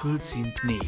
Földszint 4.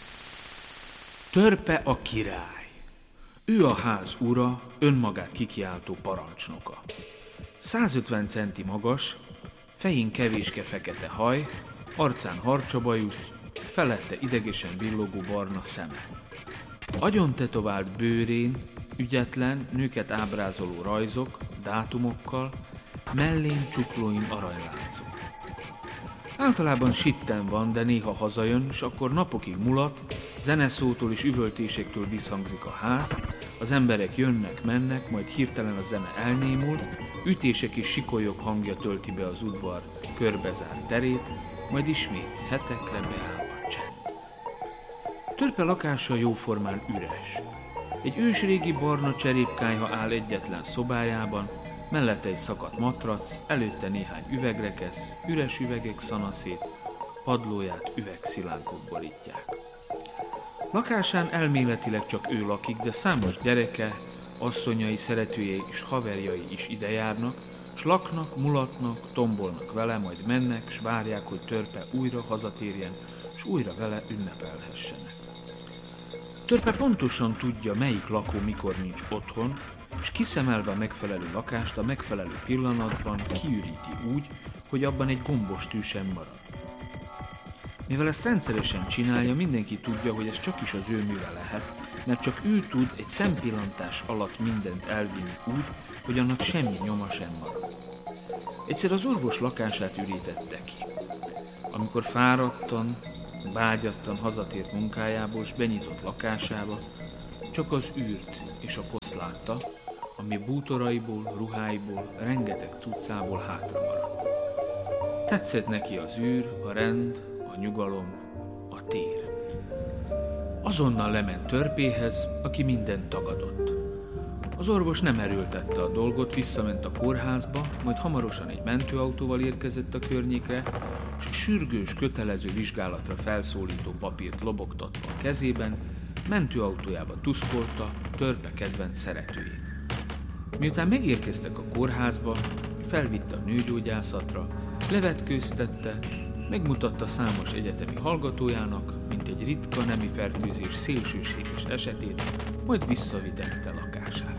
Törpe a király. Ő a ház ura, önmagát kikiáltó parancsnoka. 150 centi magas, fején kevéske fekete haj, arcán harcsabajusz, felette idegesen villogó barna szeme. Agyontetovált bőrén ügyetlen, nőket ábrázoló rajzok, dátumokkal, mellén csuklóin aranyláncok. Általában sitten van, de néha hazajön, és akkor napokig mulat, zeneszótól és üvöltésektől visszhangzik a ház, az emberek jönnek-mennek, majd hirtelen a zene elnémul, ütések és sikolyok hangja tölti be az udvar körbezárt terét, majd ismét hetekre beáll a csend. Törpe lakása jóformán üres. Egy ősrégi barna cserépkályha áll egyetlen szobájában, mellette egy szakadt matrac, előtte néhány üvegrekesz, üres üvegek szanaszét, padlóját üvegszilánkok borítják. Lakásán elméletileg csak ő lakik, de számos gyereke, asszonyai, szeretőjei és haverjai is idejárnak, s laknak, mulatnak, tombolnak vele, majd mennek, s várják, hogy Törpe újra hazatérjen, s újra vele ünnepelhessenek. Törpe pontosan tudja, melyik lakó mikor nincs otthon, és kiszemelve a megfelelő lakást a megfelelő pillanatban kiüríti úgy, hogy abban egy gombos tű sem marad. Mivel ezt rendszeresen csinálja, mindenki tudja, hogy ez csak is az ő műve lehet, mert csak ő tud egy szempillantás alatt mindent elvinni úgy, hogy annak semmi nyoma sem marad. Egyszer az orvos lakását ürítette ki. Amikor fáradtan, vágyattan hazatért munkájából, s benyitott lakásába, csak az űrt és a poszt látta, ami bútoraiból, ruháiból, rengeteg cuccából hátra maradt. Tetszett neki az űr, a rend, a nyugalom, a tér. Azonnal lement Törpéhez, aki mindent tagadott. Az orvos nem erőltette a dolgot, visszament a kórházba, majd hamarosan egy mentőautóval érkezett a környékre, és sürgős, kötelező vizsgálatra felszólító papírt lobogtatva a kezében, mentőautójába tuszkolta Törpe kedvenc szeretőjét. Miután megérkeztek a kórházba, felvitte a nőgyógyászatra, levetkőztette, megmutatta számos egyetemi hallgatójának, mint egy ritka nemi fertőzés szélsőséges esetét, majd visszavitette lakására.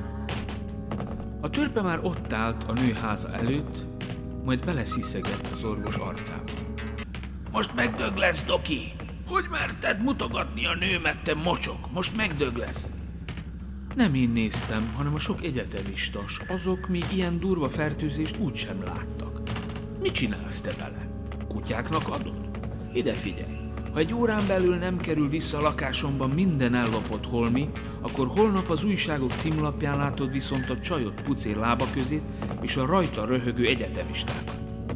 A Törpe már ott állt a nő háza előtt, majd belesziszegett az orvos arcába. Most megdög lesz, Doki! Hogy merted mutogatni a nőmet, te mocsok? Most megdög lesz! Nem én néztem, hanem a sok egyetemista, s azok még ilyen durva fertőzést úgysem láttak. Mit csinálsz te vele? Kutyáknak adod? Ide figyelj! Ha egy órán belül nem kerül vissza a lakásomban minden ellopott holmi, akkor holnap az újságok címlapján látod viszont a csajot pucér lába közét és a rajta röhögő egyetemistákat.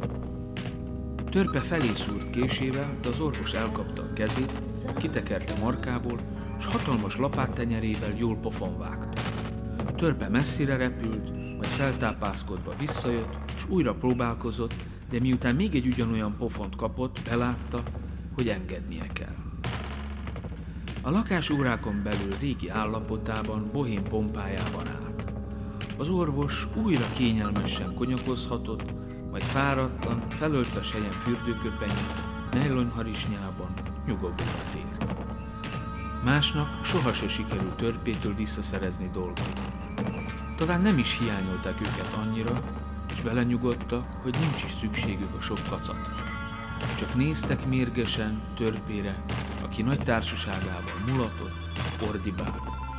Törpe felé szúrt késével, de az orvos elkapta a kezét, kitekerte markából, s hatalmas lapáttenyerével jól pofon vágta. Törpe messzire repült, majd feltápászkodva visszajött, s újra próbálkozott, de miután még egy ugyanolyan pofont kapott, belátta, hogy engednie kell. A lakás órákon belül régi állapotában, bohém pompájában állt. Az orvos újra kényelmesen konyakozhatott, majd fáradtan, felöltve sejem fürdőköpenyét, nejlonharisnyában nyugovóra tért. Másnap soha se sikerült Törpétől visszaszerezni dolgot. Talán nem is hiányolták őket annyira, és belenyugodta, hogy nincs is szükségük a sok kacatra. Csak néztek mérgesen Törpére, aki nagy társaságával mulatott, ordibált.